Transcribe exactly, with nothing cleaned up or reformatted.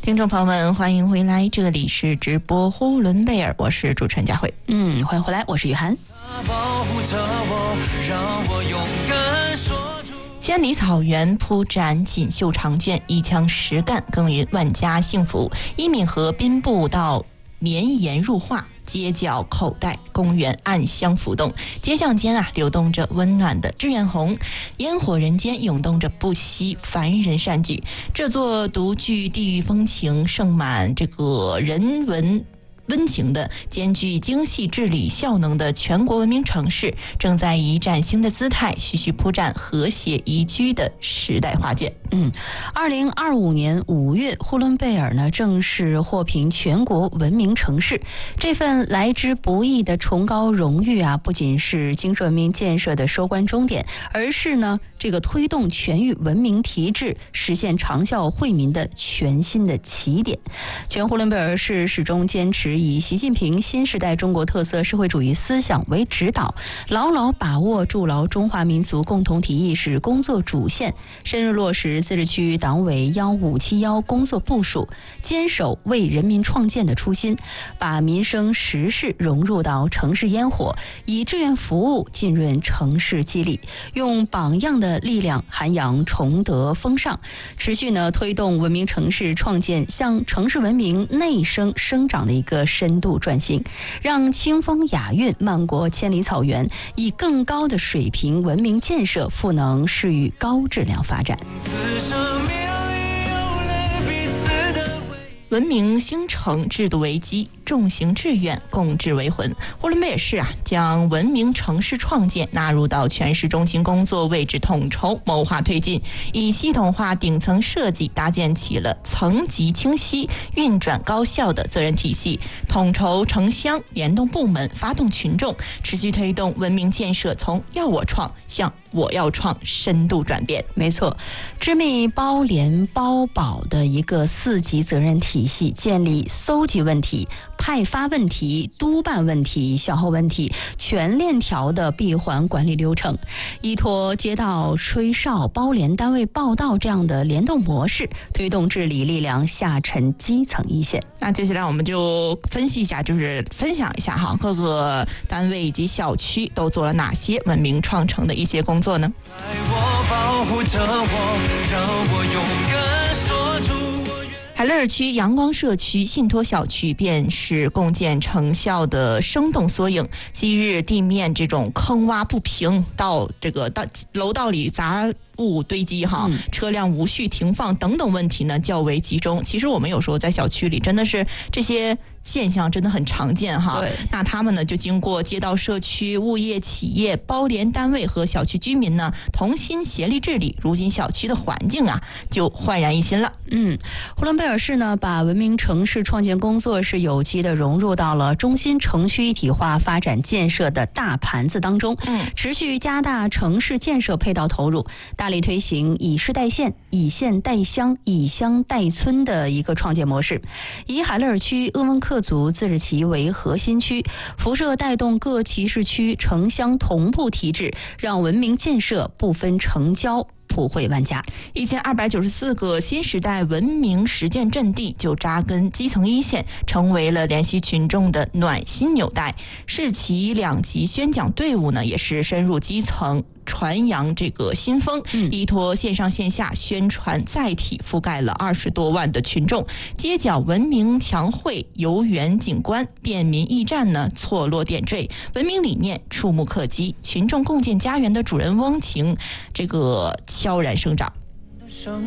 听众朋友们，欢迎回来，这里是直播呼伦贝尔，我是主持人佳慧。 嗯，欢迎回来，我是雨涵。 千里草原铺展锦绣长卷，一腔实干耕耘万家幸福。伊敏河滨步道绵延入画，街角口袋公园暗香浮动，街巷间啊流动着温暖的志愿红，烟火人间涌动着不息凡人善举。这座独具地域风情、盛满这个人文温情的、兼具精细治理效能的全国文明城市，正在以崭新的姿态徐徐铺展和谐宜居的时代画卷。 嗯，二零二五年五月，呼伦贝尔呢正式获评全国文明城市。这份来之不易的崇高荣誉啊，不仅是精准文明建设的收官终点，而是呢这个推动全域文明提质、实现长效惠民的全新的起点。全呼伦贝尔市始终坚持以习近平新时代中国特色社会主义思想为指导，牢牢把握筑牢中华民族共同体意识工作主线，深入落实自治区党委幺五七幺工作部署，坚守为人民创建的初心，把民生实事融入到城市烟火，以志愿服务浸润城市激励，用榜样的力量涵养崇德风尚，持续呢推动文明城市创建向城市文明内生生长的一个深度转型，让清风雅韵漫过千里草原，以更高的水平文明建设赋能市域高质量发展。 文明兴城，制度为基，众行志愿，共治为魂。呼伦贝尔市啊，将文明城市创建纳入到全市中心工作位置统筹谋划推进，以系统化顶层设计搭建起了层级清晰、运转高效的责任体系，统筹城乡联动部门，发动群众，持续推动文明建设从要我创向我要创深度转变。 没错，织密包联包保的一个四级责任体系，建立搜集问题、派发问题、督办问题、消耗问题全链条的闭环管理流程，依托街道吹哨、包联单位报到这样的联动模式，推动治理力量下沉基层一线。 那接下来我们就分析一下，就是分享一下哈，各个单位以及小区都做了哪些文明创城的一些工作呢？海乐尔区阳光社区信托小区便是共建成效的生动缩影。昔日地面这种坑洼不平，到这个到楼道里杂物堆积哈， 嗯、 车辆无序停放等等问题呢较为集中。其实我们有时候在小区里真的是这些现象真的很常见哈。 对， 那他们呢就经过街道社区、物业企业、包联单位和小区居民呢同心协力治理，如今小区的环境啊就焕然一新了。 嗯，呼伦贝尔市呢把文明城市创建工作是有机的融入到了中心城区一体化发展建设的大盘子当中， 嗯， 持续加大城市建设配套投入，大力推行以市带县、以县带乡、以乡带村的一个创建模式，以海乐尔区鄂温克族自治旗为核心区，辐射带动各旗市区城乡同步提质，让文明建设不分城郊普惠万家。 一千二百九十四个新时代文明实践阵地就扎根基层一线，成为了联系群众的暖心纽带。市旗两级宣讲队伍呢，也是深入基层，传扬这个新风，依托线上线下宣传载体，覆盖了二十多万的群众。街角文明墙绘、游园景观、便民驿站呢错落点缀，文明理念触目可及，群众共建家园的主人翁情这个悄然生长。